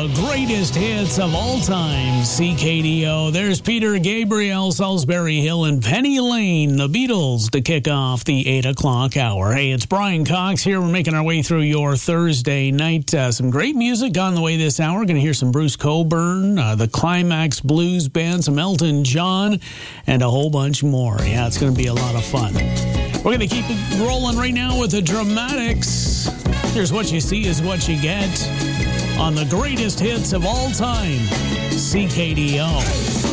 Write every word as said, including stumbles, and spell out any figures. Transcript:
the greatest hits of all time, C K D O. There's Peter Gabriel, Salisbury Hill, and Penny Lane, the Beatles, to kick off the eight o'clock hour. Hey, it's Brian Cox here. We're making our way through your Thursday night. Uh, some great music on the way this hour. We're going to hear some Bruce Cockburn, uh, the Climax Blues Band, some Elton John, and a whole bunch more. Yeah, it's going to be a lot of fun. We're going to keep it rolling right now with the Dramatics. Here's what you see is what you get on the greatest hits of all time, C K D O.